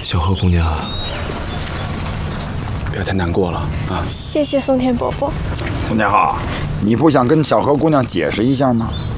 小何姑娘，不要太难过了啊！ 谢谢松田伯伯。 宋天浩，你不想跟小何姑娘解释一下吗？